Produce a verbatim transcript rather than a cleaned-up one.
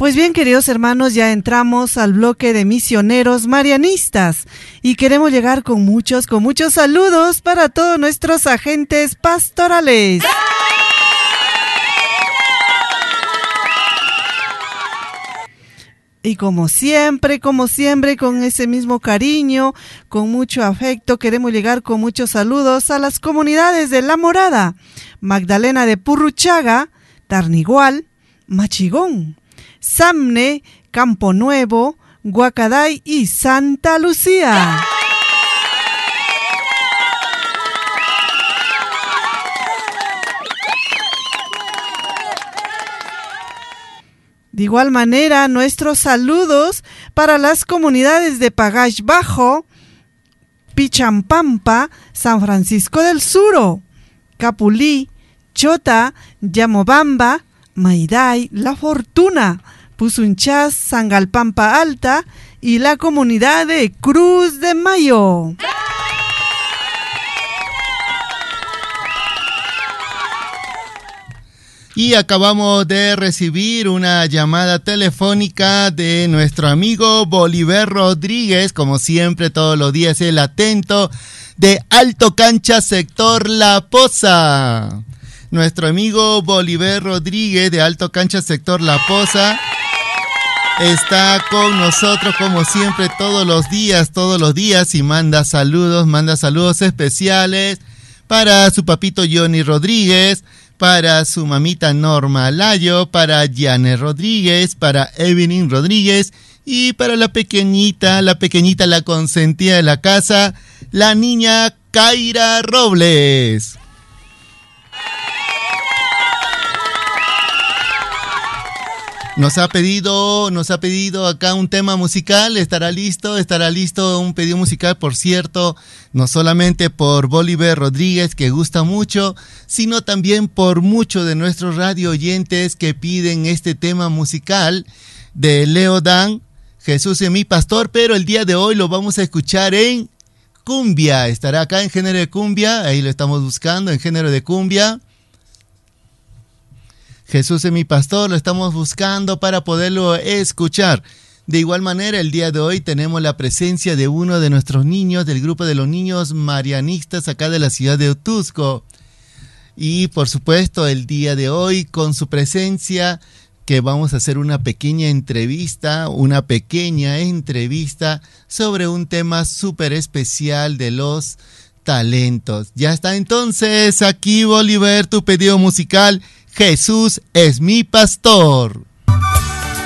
Pues bien, queridos hermanos, ya entramos al bloque de misioneros marianistas y queremos llegar con muchos, con muchos saludos para todos nuestros agentes pastorales. Y como siempre, como siempre, con ese mismo cariño, con mucho afecto, queremos llegar con muchos saludos a las comunidades de La Morada, Magdalena de Purruchaga, Tarnigual, Machigón, Samne, Campo Nuevo, Guacaday y Santa Lucía. De igual manera, nuestros saludos para las comunidades de Pagash Bajo, Pichampampa, San Francisco del Suro, Capulí, Chota, Yamobamba, Maiday, La Fortuna, Pusunchás, Sangalpampa Alta y la comunidad de Cruz de Mayo. Y acabamos de recibir una llamada telefónica de nuestro amigo Bolívar Rodríguez, como siempre todos los días el atento, de Alto Cancha, sector La Poza. Nuestro amigo Bolívar Rodríguez de Alto Cancha, sector La Poza, está con nosotros como siempre todos los días, todos los días y manda saludos, manda saludos especiales para su papito Johnny Rodríguez, para su mamita Norma Layo, para Yane Rodríguez, para Evelyn Rodríguez y para la pequeñita, la pequeñita, la consentida de la casa, la niña Kaira Robles. Nos ha pedido, nos ha pedido acá un tema musical, estará listo, estará listo un pedido musical, por cierto, no solamente por Bolívar Rodríguez, que gusta mucho, sino también por muchos de nuestros radio oyentes que piden este tema musical de Leo Dan, Jesús es mi pastor, pero el día de hoy lo vamos a escuchar en cumbia, estará acá en género de cumbia, ahí lo estamos buscando, en género de cumbia. Jesús es mi pastor, lo estamos buscando para poderlo escuchar. De igual manera, el día de hoy tenemos la presencia de uno de nuestros niños, del grupo de los niños marianistas acá de la ciudad de Otuzco. Y por supuesto, el día de hoy, con su presencia, que vamos a hacer una pequeña entrevista, una pequeña entrevista sobre un tema súper especial de los talentos. Ya está entonces aquí, Bolívar, tu pedido musical. Jesús es mi pastor.